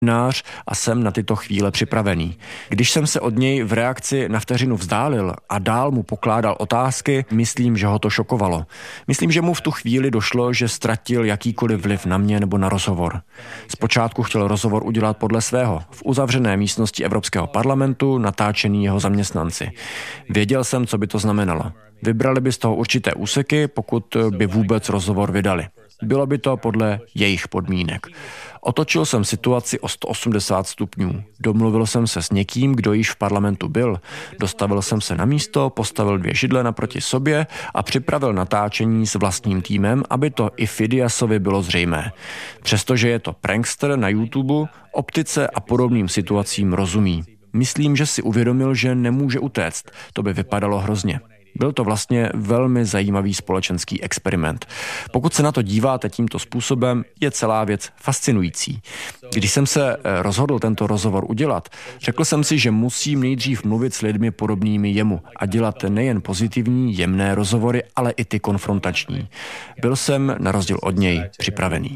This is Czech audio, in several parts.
novinář a jsem na tyto chvíle připravený. Když jsem se od něj v reakci na vteřinu vzdálil a dál mu pokládal otázky, myslím, že ho to šokovalo. Myslím, že mu v tu chvíli došlo, že ztratil jakýkoliv vliv na mě nebo na rozhovor. Zpočátku chtěl rozhovor udělat podle svého, v uzavřené místnosti Evropského parlamentu, natáčený jeho zaměstnanci. Věděl jsem, co by to znamenalo. Vybrali by z toho určité úseky, pokud by vůbec rozhovor vydali. Bylo by to podle jejich podmínek. Otočil jsem situaci o 180 stupňů. Domluvil jsem se s někým, kdo již v parlamentu byl. Dostavil jsem se na místo, postavil 2 židle naproti sobě a připravil natáčení s vlastním týmem, aby to i Fidiasovi bylo zřejmé. Přestože je to prankster na YouTube, optice a podobným situacím rozumí. Myslím, že si uvědomil, že nemůže utéct. To by vypadalo hrozně. Byl to vlastně velmi zajímavý společenský experiment. Pokud se na to díváte tímto způsobem, je celá věc fascinující. Když jsem se rozhodl tento rozhovor udělat, řekl jsem si, že musím nejdřív mluvit s lidmi podobnými jemu a dělat nejen pozitivní, jemné rozhovory, ale i ty konfrontační. Byl jsem, na rozdíl od něj, připravený.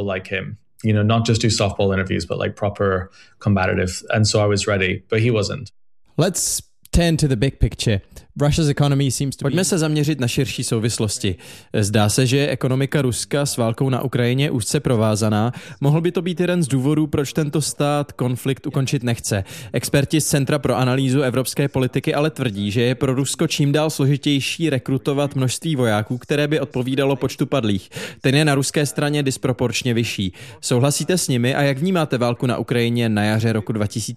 Not just do softball interviews, but like proper combative. And so I was ready, but he wasn't. Let's turn to the big picture. Russia's economy seems to be... Pojďme se zaměřit na širší souvislosti. Zdá se, že je ekonomika Ruska s válkou na Ukrajině úzce provázaná. Mohl by to být jeden z důvodů, proč tento stát konflikt ukončit nechce. Experti z Centra pro analýzu evropské politiky ale tvrdí, že je pro Rusko čím dál složitější rekrutovat množství vojáků, které by odpovídalo počtu padlých. Ten je na ruské straně disproporčně vyšší. Souhlasíte s nimi a jak vnímáte válku na Ukrajině na jaře roku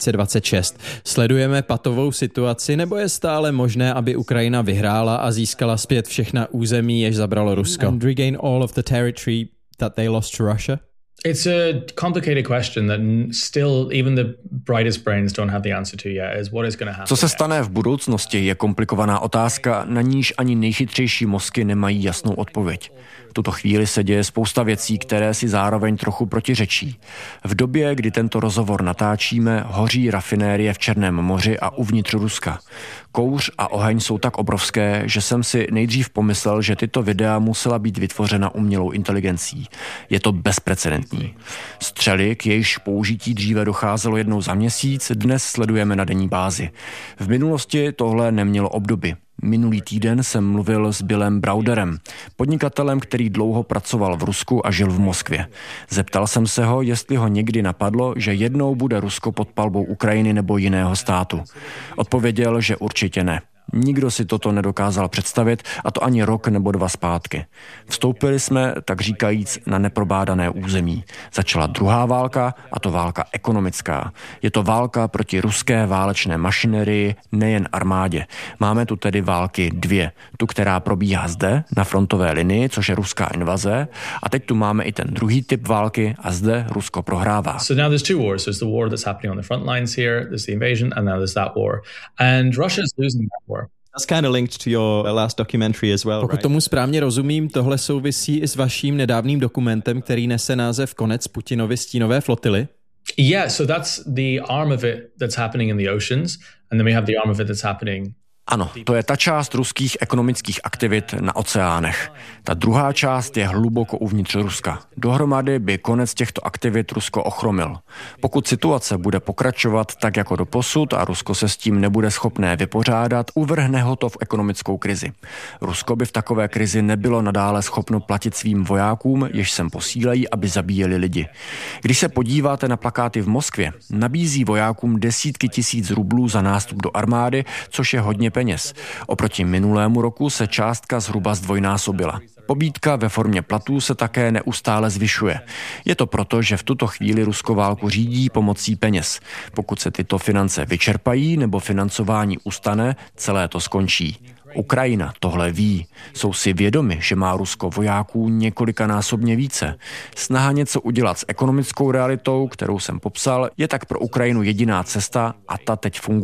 2026? Sledujeme patovou situaci nebo je stále možné, aby Ukrajina vyhrála a získala zpět všechna území, jež zabralo Rusko? And regain all of the territory that they lost to Russia? It's a complicated question that still even the brightest brains don't have the answer to yet. Is what is going to happen? Co se stane v budoucnosti, je komplikovaná otázka, na níž ani nejchytřejší mozky nemají jasnou odpověď. V tuto chvíli se děje spousta věcí, které si zároveň trochu protiřečí. V době, kdy tento rozhovor natáčíme, hoří rafinérie v Černém moři a uvnitř Ruska. Kouř a oheň jsou tak obrovské, že jsem si nejdřív pomyslel, že tyto videa musela být vytvořena umělou inteligencí. Je to bezprecedentní. Střely, k jejichž použití dříve docházelo jednou za měsíc, dnes sledujeme na denní bázi. V minulosti tohle nemělo obdoby. Minulý týden jsem mluvil s Billem Browderem, podnikatelem, který dlouho pracoval v Rusku a žil v Moskvě. Zeptal jsem se ho, jestli ho někdy napadlo, že jednou bude Rusko pod palbou Ukrajiny nebo jiného státu. Odpověděl, že určitě ne. Nikdo si toto nedokázal představit, a to ani rok nebo 2 zpátky. Vstoupili jsme, tak říkajíc, na neprobádané území. Začala druhá válka, a to válka ekonomická. Je to válka proti ruské válečné mašinerii, nejen armádě. Máme tu tedy války 2. Tu, která probíhá zde, na frontové linii, což je ruská invaze, a teď tu máme i ten druhý typ války a zde Rusko prohrává. So now there's 2 wars. There's the war that's happening on the front lines here, there's the invasion, and now there's that war. And Russia is losing that war. That's kind of linked to your last documentary as well, Pokud tomu správně rozumím, tohle souvisí i s vaším nedávným dokumentem, který nese název Konec Putinovy stínové flotily. Yeah, so that's the arm of it that's happening in the oceans, and then we have the arm of it that's happening. Ano, to je ta část ruských ekonomických aktivit na oceánech. Ta druhá část je hluboko uvnitř Ruska. Dohromady by konec těchto aktivit Rusko ochromil. Pokud situace bude pokračovat tak jako doposud a Rusko se s tím nebude schopné vypořádat, uvrhne ho to v ekonomickou krizi. Rusko by v takové krizi nebylo nadále schopno platit svým vojákům, jež sem posílají, aby zabíjeli lidi. Když se podíváte na plakáty v Moskvě, nabízí vojákům desítky tisíc rublů za nástup do armády, což je hodně peněz. Oproti minulému roku se částka zhruba zdvojnásobila. Pobídka ve formě platů se také neustále zvyšuje. Je to proto, že v tuto chvíli Rusko válku řídí pomocí peněz. Pokud se tyto finance vyčerpají nebo financování ustane, celé to skončí. Ukrajina tohle ví. Jsou si vědomi, že má Rusko vojáků několikanásobně více. Snaha něco udělat s ekonomickou realitou, kterou jsem popsal, je tak pro Ukrajinu jediná cesta a ta teď funguje.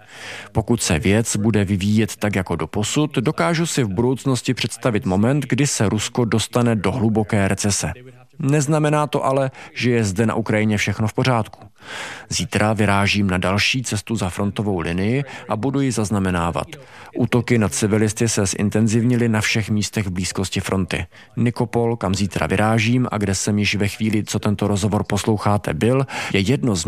Pokud se věc bude vyvíjet tak jako doposud, dokážu si v budoucnosti představit moment, kdy se Rusko dostane do hluboké recese. Neznamená to ale, že je zde na Ukrajině všechno v pořádku. Zítra vyrážím na další cestu za frontovou linii a budu ji zaznamenávat. Útoky na civilisty se zintenzivnily na všech místech v blízkosti fronty. Nikopol, kam zítra vyrážím a kde jsem již ve chvíli, co tento rozhovor posloucháte, byl, je jedno z